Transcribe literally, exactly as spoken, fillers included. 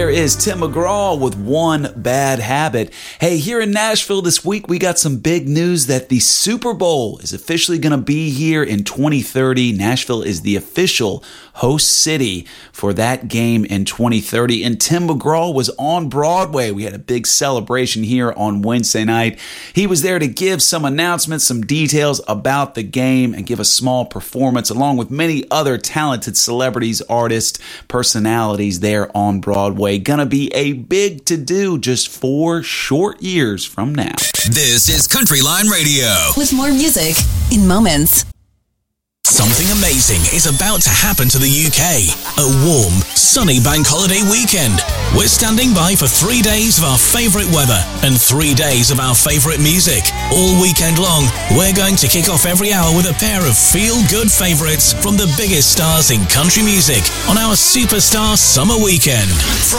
there is Tim McGraw with One Bad Habit. Hey, here in Nashville this week, we got some big news that the Super Bowl is officially going to be here in twenty thirty. Nashville is the official host city for that game in twenty thirty. And Tim McGraw was on Broadway. We had a big celebration here on Wednesday night. He was there to give some announcements, some details about the game, and give a small performance along with many other talented celebrities, artists, personalities there on Broadway. Gonna be a big to-do just four short years from now. This is Countryline Radio. With more music in moments. Something amazing is about to happen to the U K. A warm, sunny bank holiday weekend. We're standing by for three days of our favourite weather and three days of our favourite music. All weekend long, we're going to kick off every hour with a pair of feel-good favourites from the biggest stars in country music on our Superstar Summer Weekend.